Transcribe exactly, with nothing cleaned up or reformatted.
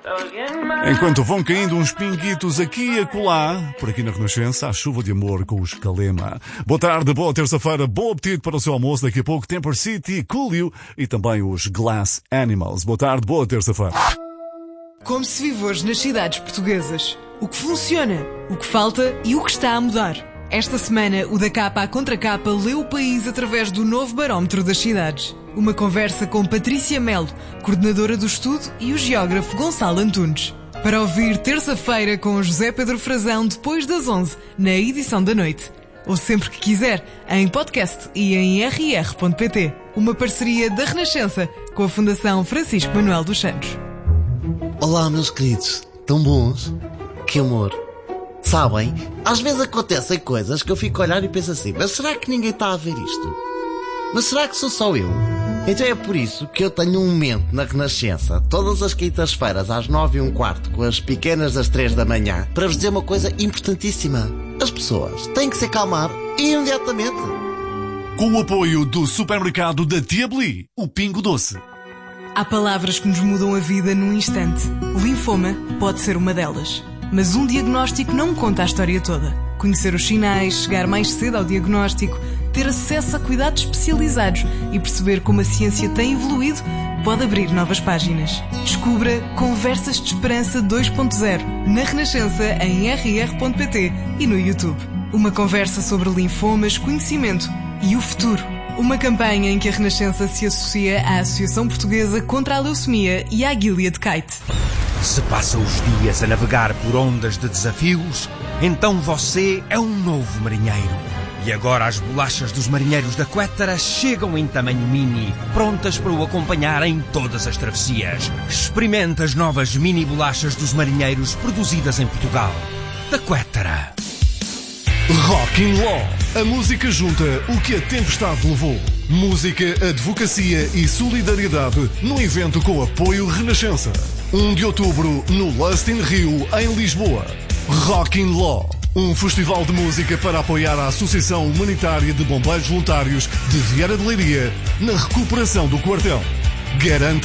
Enquanto vão caindo uns pinguitos aqui e acolá, por aqui na Renascença, a chuva de amor com os Calema. Boa tarde, boa terça-feira, bom apetite para o seu almoço. Daqui a pouco Temper City, Coolio e também os Glass Animals. Boa tarde, boa terça-feira. Como se vive hoje nas cidades portuguesas? O que funciona, o que falta e o que está a mudar? Esta semana, o Da Capa à Contra Capa leu o país através do novo barómetro das cidades. Uma conversa com Patrícia Melo, coordenadora do estudo, e o geógrafo Gonçalo Antunes. Para ouvir terça-feira com José Pedro Frazão depois das onze, na edição da noite. Ou sempre que quiser, em podcast e em r r ponto p t. Uma parceria da Renascença com a Fundação Francisco Manuel dos Santos. Olá, meus queridos. Tão bons? Que amor. Sabem, às vezes acontecem coisas que eu fico a olhar e penso assim, mas será que ninguém está a ver isto? Mas será que sou só eu? Então é por isso que eu tenho um momento na Renascença, todas as quintas-feiras às nove e um quarto, com as pequenas das três da manhã, para vos dizer uma coisa importantíssima. As pessoas têm que se acalmar imediatamente. Com o apoio do supermercado da Tia Beli, o Pingo Doce. Há palavras que nos mudam a vida num instante. O linfoma pode ser uma delas. Mas um diagnóstico não conta a história toda. Conhecer os sinais, chegar mais cedo ao diagnóstico, ter acesso a cuidados especializados e perceber como a ciência tem evoluído pode abrir novas páginas. Descubra Conversas de Esperança dois ponto zero na Renascença em r r ponto p t e no YouTube. Uma conversa sobre linfomas, conhecimento e o futuro. Uma campanha em que a Renascença se associa à Associação Portuguesa contra a Leucemia e à Gilead Kite. Se passa os dias a navegar por ondas de desafios, então você é um novo marinheiro. E agora as bolachas dos marinheiros da Quétara chegam em tamanho mini, prontas para o acompanhar em todas as travessias. Experimente as novas mini bolachas dos marinheiros produzidas em Portugal. Da Quétara. Rock in Law. A música junta o que a tempestade levou. Música, advocacia e solidariedade no evento com apoio Renascença. um de outubro no Lust in Rio, em Lisboa. Rock in Law. Um festival de música para apoiar a Associação Humanitária de Bombeiros Voluntários de Vieira de Leiria na recuperação do quartel. Garanta